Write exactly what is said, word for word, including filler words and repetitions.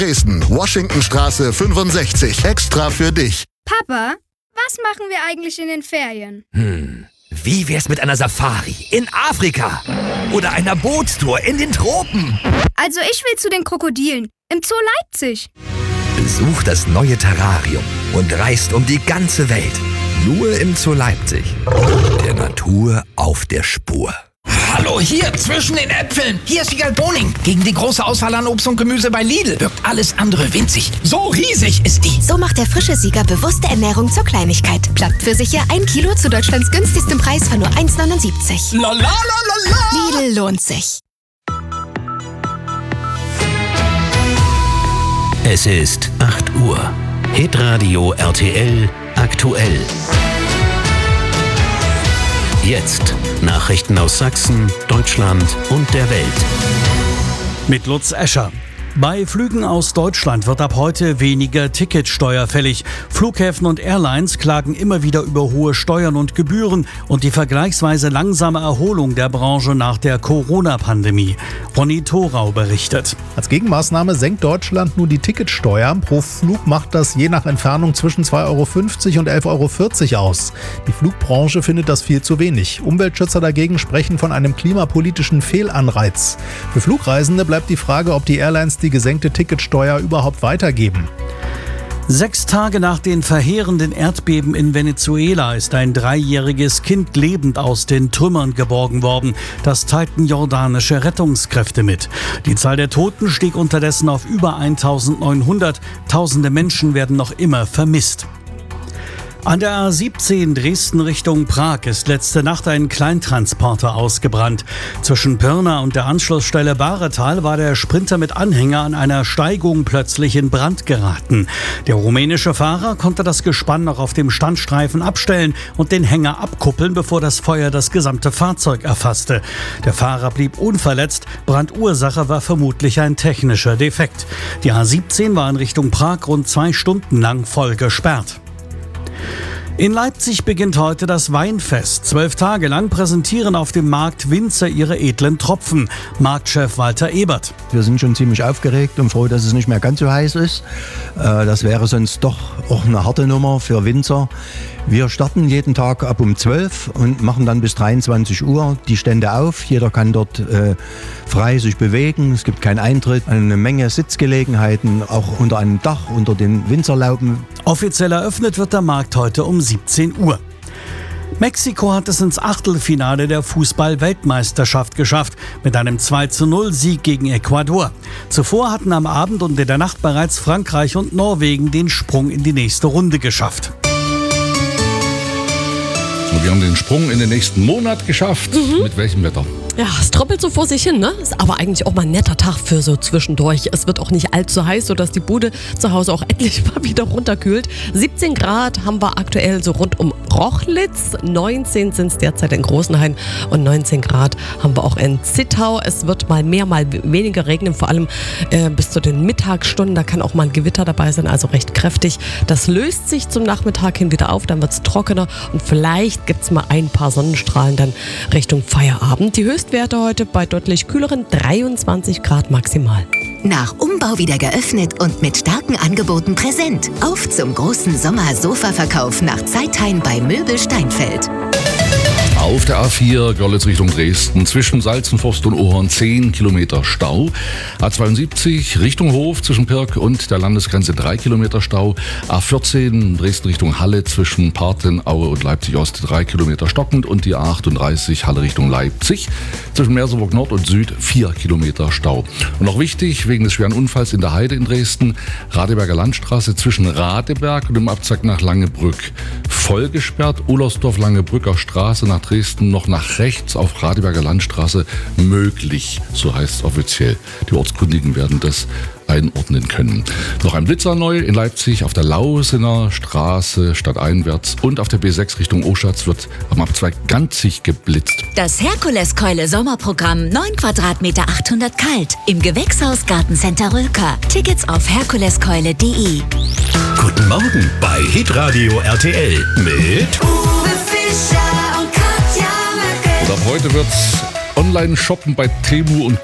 Dresden, Washingtonstraße fünfundsechzig. Extra für dich. Papa, was machen wir eigentlich in den Ferien? Hm, wie wär's mit einer Safari in Afrika? Oder einer Bootstour in den Tropen? Also ich will zu den Krokodilen im Zoo Leipzig. Besucht das neue Terrarium und reist um die ganze Welt. Nur im Zoo Leipzig. Der Natur auf der Spur. Hallo, hier zwischen den Äpfeln. Hier ist Wiegald Boning. Gegen die große Auswahl an Obst und Gemüse bei Lidl wirkt alles andere winzig. So riesig ist die. So macht der frische Sieger bewusste Ernährung zur Kleinigkeit. Klappt für sicher ein Kilo zu Deutschlands günstigstem Preis von nur eins neunundsiebzig. La la la la la. Lidl lohnt sich. Es ist acht Uhr. Hitradio R T L aktuell. Jetzt Nachrichten aus Sachsen, Deutschland und der Welt. Mit Lutz Escher. Bei Flügen aus Deutschland wird ab heute weniger Ticketsteuer fällig. Flughäfen und Airlines klagen immer wieder über hohe Steuern und Gebühren und die vergleichsweise langsame Erholung der Branche nach der Corona-Pandemie. Ronny Thorau berichtet. Als Gegenmaßnahme senkt Deutschland nun die Ticketsteuer. Pro Flug macht das je nach Entfernung zwischen zwei Euro fünfzig und elf Euro vierzig aus. Die Flugbranche findet das viel zu wenig. Umweltschützer dagegen sprechen von einem klimapolitischen Fehlanreiz. Für Flugreisende bleibt die Frage, ob die Airlines die gesenkte Ticketsteuer überhaupt weitergeben. Sechs Tage nach den verheerenden Erdbeben in Venezuela ist ein dreijähriges Kind lebend aus den Trümmern geborgen worden. Das teilten jordanische Rettungskräfte mit. Die Zahl der Toten stieg unterdessen auf über eintausendneunhundert. Tausende Menschen werden noch immer vermisst. An der A siebzehn Dresden Richtung Prag ist letzte Nacht ein Kleintransporter ausgebrannt. Zwischen Pirna und der Anschlussstelle Baretal war der Sprinter mit Anhänger an einer Steigung plötzlich in Brand geraten. Der rumänische Fahrer konnte das Gespann noch auf dem Standstreifen abstellen und den Hänger abkuppeln, bevor das Feuer das gesamte Fahrzeug erfasste. Der Fahrer blieb unverletzt. Brandursache war vermutlich ein technischer Defekt. Die A siebzehn war in Richtung Prag rund zwei Stunden lang voll gesperrt. In Leipzig beginnt heute das Weinfest. Zwölf Tage lang präsentieren auf dem Markt Winzer ihre edlen Tropfen. Marktchef Walter Ebert. Wir sind schon ziemlich aufgeregt und froh, dass es nicht mehr ganz so heiß ist. Das wäre sonst doch auch eine harte Nummer für Winzer. Wir starten jeden Tag ab um zwölf und machen dann bis dreiundzwanzig Uhr die Stände auf. Jeder kann dort äh, frei sich bewegen. Es gibt keinen Eintritt. Eine Menge Sitzgelegenheiten, auch unter einem Dach, unter den Winzerlauben. Offiziell eröffnet wird der Markt heute um siebzehn Uhr. Mexiko hat es ins Achtelfinale der Fußball-Weltmeisterschaft geschafft, mit einem zwei zu null Sieg gegen Ecuador. Zuvor hatten am Abend und in der Nacht bereits Frankreich und Norwegen den Sprung in die nächste Runde geschafft. Wir haben den Sprung in den nächsten Monat geschafft. Mhm. Mit welchem Wetter? Ja, es tröppelt so vor sich hin, ne? Ist aber eigentlich auch mal ein netter Tag für so zwischendurch. Es wird auch nicht allzu heiß, sodass die Bude zu Hause auch endlich mal wieder runterkühlt. siebzehn Grad haben wir aktuell so rund um Rochlitz. neunzehn sind es derzeit in Großenhain und neunzehn Grad haben wir auch in Zittau. Es wird mal mehr, mal weniger regnen, vor allem äh, bis zu den Mittagsstunden. Da kann auch mal ein Gewitter dabei sein, also recht kräftig. Das löst sich zum Nachmittag hin wieder auf, dann wird es trockener und vielleicht gibt es mal ein paar Sonnenstrahlen dann Richtung Feierabend. Die Höchstwerte heute bei deutlich kühleren dreiundzwanzig Grad maximal. Nach Umbau wieder geöffnet und mit starken Angeboten präsent. Auf zum großen Sommer-Sofa-Verkauf nach Zeitheim bei Möbel Steinfeld. Auf der A vier Görlitz Richtung Dresden zwischen Salzenforst und Ohorn zehn Kilometer Stau. A zweiundsiebzig Richtung Hof zwischen Pirk und der Landesgrenze drei Kilometer Stau. A vierzehn Dresden Richtung Halle zwischen Parten, Aue und Leipzig Ost drei Kilometer stockend und die A achtunddreißig Halle Richtung Leipzig zwischen Merseburg Nord und Süd vier Kilometer Stau. Und noch wichtig, wegen des schweren Unfalls in der Heide in Dresden, Radeberger Landstraße zwischen Radeberg und dem Abzweig nach Langebrück voll gesperrt. Ohlosdorf-Langebrücker Straße nach Dresden noch nach rechts auf Radeberger Landstraße möglich, so heißt es offiziell. Die Ortskundigen werden das einordnen können. Noch ein Blitzer neu in Leipzig auf der Lausener Straße stadteinwärts und auf der B sechs Richtung Oschatz wird am Abzweig ganzig geblitzt. Das Herkuleskeule Sommerprogramm neun Quadratmeter achthundert kalt im Gewächshaus Gartencenter Rülker. Tickets auf herkuleskeule punkt de. Guten Morgen bei Hitradio R T L mit Uwe Fischer und Katja Möcke. Und ab heute wird's Online-Shoppen bei Temu und